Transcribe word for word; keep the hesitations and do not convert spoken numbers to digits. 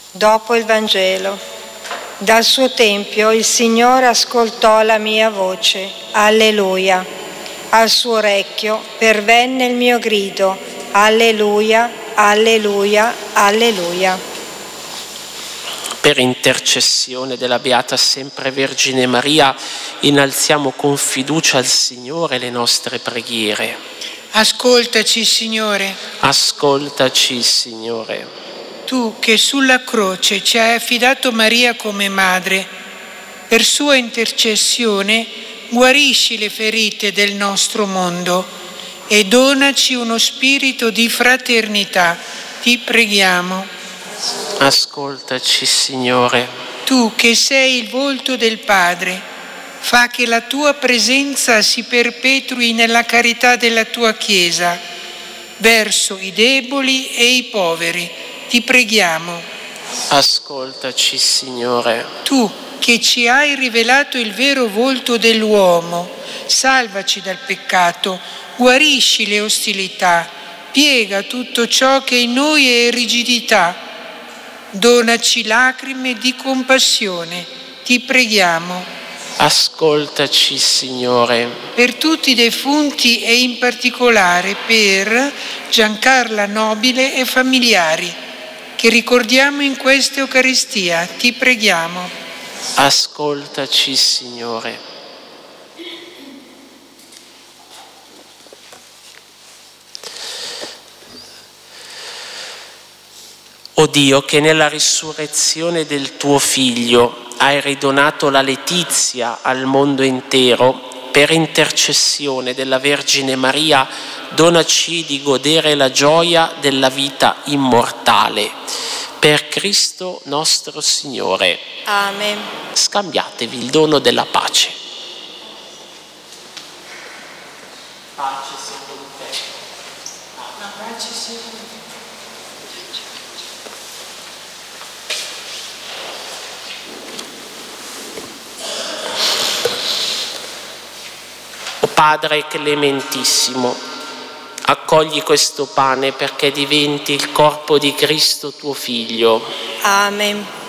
Dopo il Vangelo. Dal suo tempio il Signore ascoltò la mia voce. Alleluia. Al suo orecchio pervenne il mio grido. Alleluia, alleluia, alleluia. Per intercessione della Beata Sempre Vergine Maria, innalziamo con fiducia al Signore le nostre preghiere. Ascoltaci, Signore. Ascoltaci, Signore. Tu che sulla croce ci hai affidato Maria come madre, per sua intercessione guarisci le ferite del nostro mondo e donaci uno spirito di fraternità. Ti preghiamo. Ascoltaci, Signore. Tu che sei il volto del Padre, fa che la tua presenza si perpetui nella carità della tua Chiesa, verso i deboli e i poveri. Ti preghiamo. Ascoltaci, Signore. Tu che ci hai rivelato il vero volto dell'uomo, salvaci dal peccato, guarisci le ostilità, piega tutto ciò che in noi è rigidità, donaci lacrime di compassione. Ti preghiamo. Ascoltaci, Signore. Per tutti i defunti e in particolare per Giancarla Nobile e familiari, che ricordiamo in questa Eucaristia, ti preghiamo. Ascoltaci, Signore. O Dio, che nella risurrezione del tuo Figlio hai ridonato la letizia al mondo intero, per intercessione della Vergine Maria, donaci di godere la gioia della vita immortale. Per Cristo nostro Signore. Amen. Scambiatevi il dono della pace. Pace sia con te. La pace sia con te. O Padre clementissimo, accogli questo pane perché diventi il corpo di Cristo tuo Figlio. Amen.